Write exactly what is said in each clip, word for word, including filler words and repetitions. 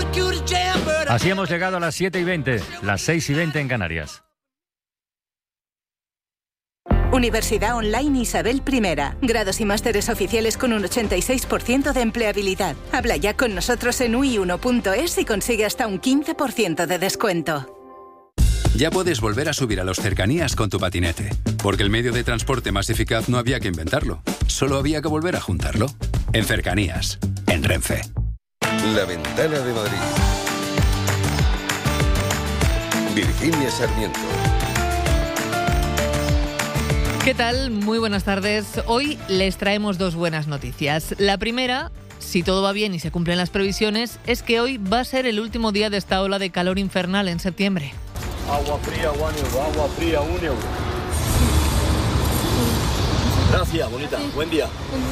Así hemos llegado a las siete y veinte, las seis y veinte en Canarias. Universidad Online Isabel I. Grados y másteres oficiales con un ochenta y seis por ciento de empleabilidad. Habla ya con nosotros en u i uno punto es y consigue hasta un quince por ciento de descuento. Ya puedes volver a subir a los cercanías con tu patinete, porque el medio de transporte más eficaz no había que inventarlo, solo había que volver a juntarlo. En Cercanías, en Renfe. La Ventana de Madrid. Virginia Sarmiento. ¿Qué tal? Muy buenas tardes. Hoy les traemos dos buenas noticias. La primera, si todo va bien y se cumplen las previsiones, es que hoy va a ser el último día de esta ola de calor infernal en septiembre. Agua fría, un euro. Agua fría, un euro. Gracias, bonita. Buen día.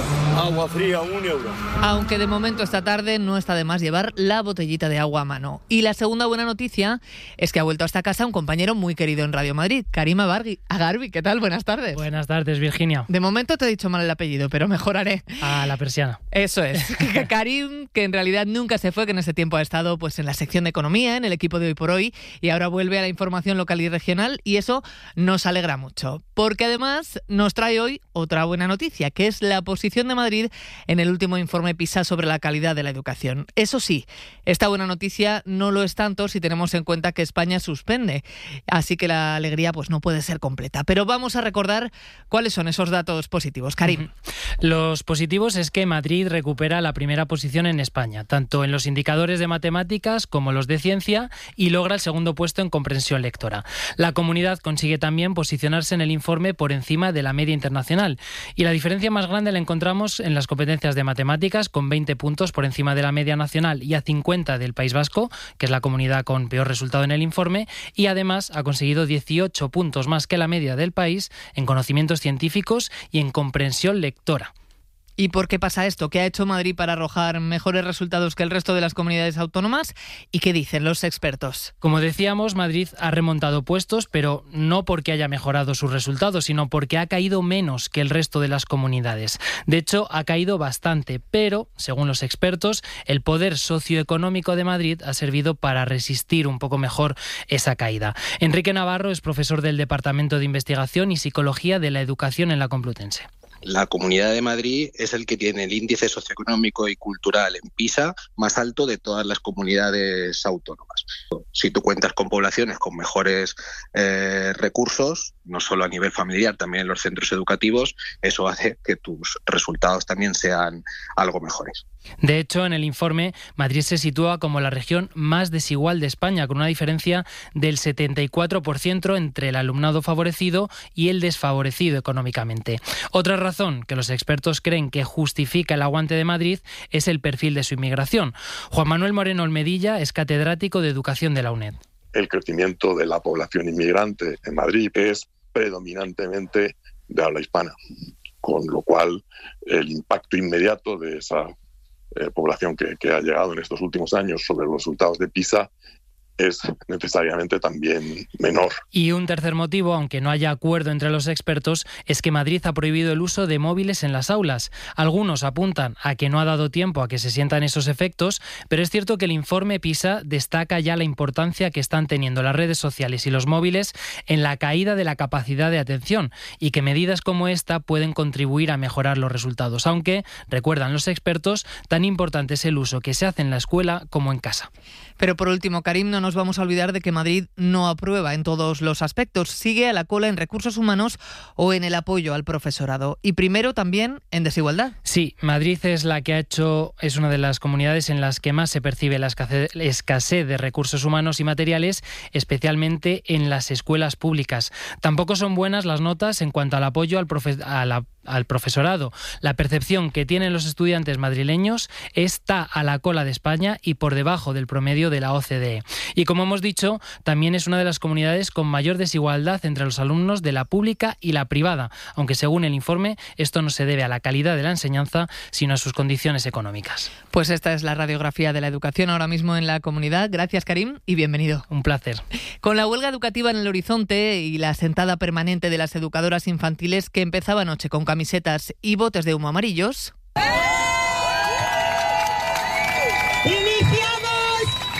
Agua fría, un euro. Aunque de momento esta tarde no está de más llevar la botellita de agua a mano. Y la segunda buena noticia es que ha vuelto a esta casa un compañero muy querido en Radio Madrid, Karim Agarbi. Agarbi, ¿qué tal? Buenas tardes. Buenas tardes, Virginia. De momento te he dicho mal el apellido, pero mejoraré. A la persiana. Eso es. Karim, que en realidad nunca se fue, que en ese tiempo ha estado pues en la sección de economía, en el equipo de Hoy por Hoy, y ahora vuelve a la información local y regional, y eso nos alegra mucho. Porque además nos trae hoy otra buena noticia, que es la posición de Madrid en el último informe PISA sobre la calidad de la educación. Eso sí, esta buena noticia no lo es tanto si tenemos en cuenta que España suspende, así que la alegría pues no puede ser completa. Pero vamos a recordar cuáles son esos datos positivos. Karim. Los positivos es que Madrid recupera la primera posición en España, tanto en los indicadores de matemáticas como los de ciencia, y logra el segundo puesto en comprensión lectora. La comunidad consigue también posicionarse en el informe por encima de la media internacional, y la diferencia más grande la encontramos en las competencias de matemáticas, con veinte puntos por encima de la media nacional y a cincuenta del País Vasco, que es la comunidad con peor resultado en el informe, y además ha conseguido dieciocho puntos más que la media del país en conocimientos científicos y en comprensión lectora. ¿Y por qué pasa esto? ¿Qué ha hecho Madrid para arrojar mejores resultados que el resto de las comunidades autónomas? ¿Y qué dicen los expertos? Como decíamos, Madrid ha remontado puestos, pero no porque haya mejorado sus resultados, sino porque ha caído menos que el resto de las comunidades. De hecho, ha caído bastante, pero, según los expertos, el poder socioeconómico de Madrid ha servido para resistir un poco mejor esa caída. Enrique Navarro es profesor del Departamento de Investigación y Psicología de la Educación en la Complutense. La Comunidad de Madrid es el que tiene el índice socioeconómico y cultural en PISA más alto de todas las comunidades autónomas. Si tú cuentas con poblaciones con mejores eh, recursos, no solo a nivel familiar, también en los centros educativos, eso hace que tus resultados también sean algo mejores. De hecho, en el informe, Madrid se sitúa como la región más desigual de España, con una diferencia del setenta y cuatro por ciento entre el alumnado favorecido y el desfavorecido económicamente. Otra razón que los expertos creen que justifica el aguante de Madrid es el perfil de su inmigración. Juan Manuel Moreno Olmedilla es catedrático de Educación de la UNED. El crecimiento de la población inmigrante en Madrid es predominantemente de habla hispana, con lo cual el impacto inmediato de esa Eh, población que, que ha llegado en estos últimos años sobre los resultados de PISA es necesariamente también menor. Y un tercer motivo, aunque no haya acuerdo entre los expertos, es que Madrid ha prohibido el uso de móviles en las aulas. Algunos apuntan a que no ha dado tiempo a que se sientan esos efectos, pero es cierto que el informe PISA destaca ya la importancia que están teniendo las redes sociales y los móviles en la caída de la capacidad de atención, y que medidas como esta pueden contribuir a mejorar los resultados, aunque, recuerdan los expertos, tan importante es el uso que se hace en la escuela como en casa. Pero por último, Karim, no nos vamos a olvidar de que Madrid no aprueba en todos los aspectos. Sigue a la cola en recursos humanos o en el apoyo al profesorado. Y primero también en desigualdad. Sí, Madrid es la que ha hecho, es una de las comunidades en las que más se percibe la escasez, escasez de recursos humanos y materiales, especialmente en las escuelas públicas. Tampoco son buenas las notas en cuanto al apoyo al, profe, a la, al profesorado. La percepción que tienen los estudiantes madrileños está a la cola de España y por debajo del promedio de la O C D E. Y como hemos dicho, también es una de las comunidades con mayor desigualdad entre los alumnos de la pública y la privada, aunque según el informe esto no se debe a la calidad de la enseñanza, sino a sus condiciones económicas. Pues esta es la radiografía de la educación ahora mismo en la comunidad. Gracias, Karim, y bienvenido. Un placer. Con la huelga educativa en el horizonte y la sentada permanente de las educadoras infantiles que empezaba anoche con camisetas y botes de humo amarillos...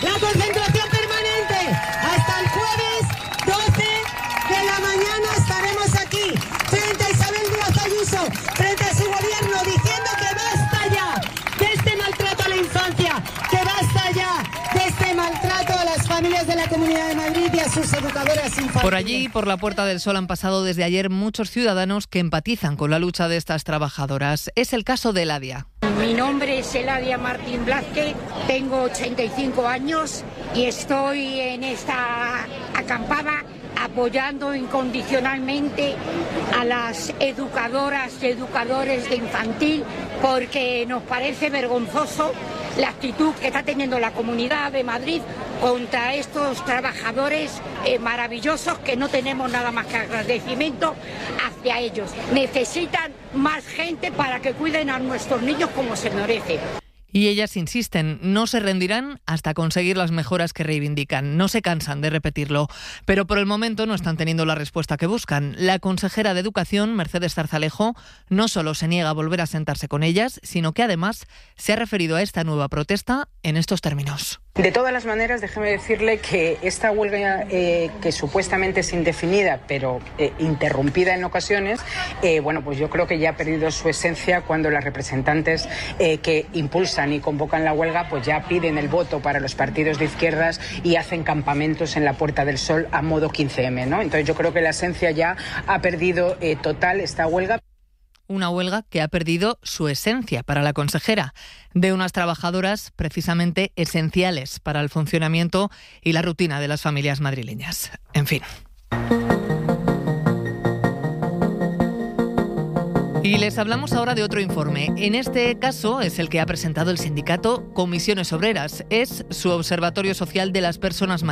la Comunidad de Madrid y a sus educadoras infantiles. Por allí, por la Puerta del Sol, han pasado desde ayer muchos ciudadanos que empatizan con la lucha de estas trabajadoras. Es el caso de Eladia. Mi nombre es Eladia Martín Blázquez, tengo ochenta y cinco años y estoy en esta acampada apoyando incondicionalmente a las educadoras y educadores de infantil, porque nos parece vergonzoso la actitud que está teniendo la Comunidad de Madrid contra estos trabajadores eh, maravillosos, que no tenemos nada más que agradecimiento hacia ellos. Necesitan más gente para que cuiden a nuestros niños como se merece. Y ellas insisten, no se rendirán hasta conseguir las mejoras que reivindican. No se cansan de repetirlo, pero por el momento no están teniendo la respuesta que buscan. La consejera de Educación, Mercedes Zarzalejo, no solo se niega a volver a sentarse con ellas, sino que además se ha referido a esta nueva protesta en estos términos. De todas las maneras, déjeme decirle que esta huelga, eh, que supuestamente es indefinida, pero eh, interrumpida en ocasiones, eh, bueno, pues yo creo que ya ha perdido su esencia cuando las representantes eh, que impulsan y convocan la huelga, pues ya piden el voto para los partidos de izquierdas y hacen campamentos en la Puerta del Sol a modo quince eme, ¿no? Entonces yo creo que la esencia ya ha perdido eh, total esta huelga. Una huelga que ha perdido su esencia para la consejera, de unas trabajadoras precisamente esenciales para el funcionamiento y la rutina de las familias madrileñas. En fin. Y les hablamos ahora de otro informe. En este caso es el que ha presentado el sindicato Comisiones Obreras. Es su observatorio social de las personas mayores.